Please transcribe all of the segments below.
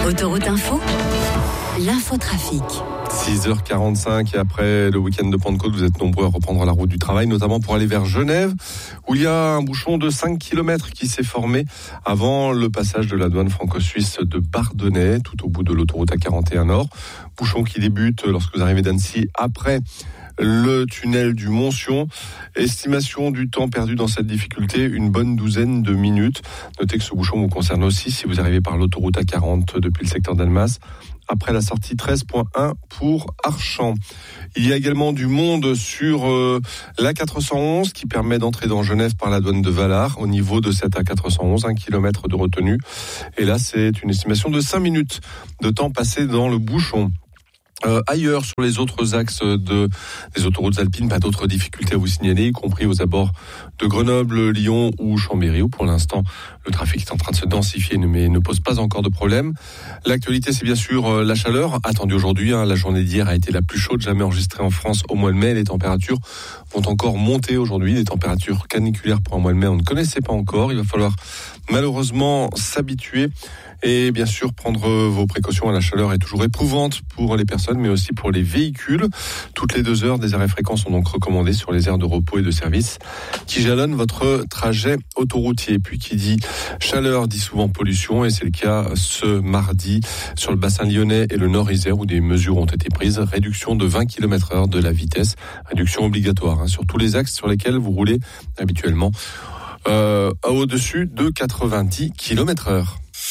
Autoroute Info, l'infotrafic. 6h45 et après le week-end de Pentecôte, vous êtes nombreux à reprendre la route du travail, notamment pour aller vers Genève, où il y a un bouchon de 5 km qui s'est formé avant le passage de la douane franco-suisse de Bardonnay, tout au bout de l'autoroute A41 Nord. Bouchon qui débute lorsque vous arrivez d'Annecy après le tunnel du Montsion. Estimation du temps perdu dans cette difficulté, une bonne douzaine de minutes. Notez que ce bouchon vous concerne aussi si vous arrivez par l'autoroute A40 depuis le secteur d'Almas, après la sortie 13.1 pour Archamps. Il y a également du monde sur l'A411 qui permet d'entrer dans Genève par la douane de Valard au niveau de cette A411, 1 km de retenue. Et là, c'est une estimation de 5 minutes de temps passé dans le bouchon. Ailleurs, sur les autres axes des autoroutes alpines, pas d'autres difficultés à vous signaler, y compris aux abords de Grenoble, Lyon ou Chambéry, où pour l'instant, le trafic est en train de se densifier, mais ne pose pas encore de problème. L'actualité, c'est bien sûr la chaleur, attendue aujourd'hui. La journée d'hier a été la plus chaude jamais enregistrée en France au mois de mai. Les températures vont encore monter aujourd'hui. Des températures caniculaires pour un mois de mai, on ne connaissait pas encore. Il va falloir malheureusement s'habituer. Et bien sûr, prendre vos précautions. La chaleur est toujours éprouvante pour les personnes, mais aussi pour les véhicules. Toutes les 2 heures, des arrêts fréquents sont donc recommandés sur les aires de repos et de service qui jalonnent votre trajet autoroutier. Puis qui dit chaleur dit souvent pollution, et c'est le cas ce mardi sur le bassin lyonnais et le Nord-Isère où des mesures ont été prises. Réduction de 20 km/h de la vitesse, réduction obligatoire sur tous les axes sur lesquels vous roulez habituellement au-dessus de 90 km/h.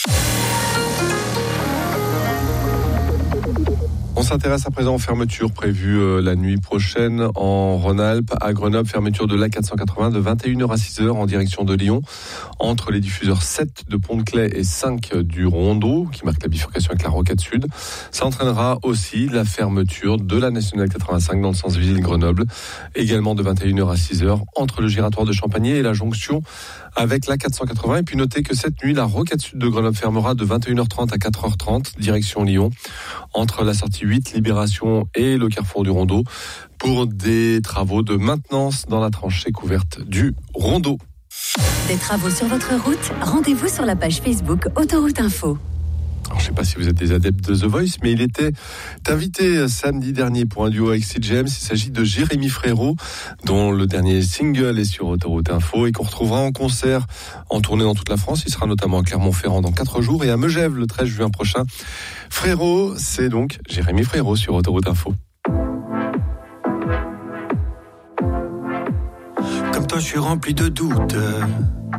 On s'intéresse à présent aux fermetures prévues la nuit prochaine en Rhône-Alpes. À Grenoble, fermeture de l'A480 de 21h à 6h en direction de Lyon, entre les diffuseurs 7 de Pont-de-Claix et 5 du Rondeau, qui marque la bifurcation avec la Rocade Sud. Ça entraînera aussi la fermeture de la Nationale 85 dans le sens Ville-Grenoble, également de 21h à 6h, entre le giratoire de Champagné et la jonction avec la 480. Et puis notez que cette nuit, la Rocade Sud de Grenoble fermera de 21h30 à 4h30, direction Lyon, entre la sortie 8, Libération et le carrefour du Rondeau, pour des travaux de maintenance dans la tranchée couverte du Rondeau. Des travaux sur votre route, rendez-vous sur la page Facebook Autoroute Info. Alors, je ne sais pas si vous êtes des adeptes de The Voice, mais il était invité samedi dernier pour un duo avec Sid James. Il s'agit de Jérémy Frérot, dont le dernier single est sur Autoroute Info et qu'on retrouvera en concert en tournée dans toute la France. Il sera notamment à Clermont-Ferrand dans 4 jours et à Megève le 13 juin prochain. Frérot, c'est donc Jérémy Frérot sur Autoroute Info. Comme toi, je suis rempli de doutes.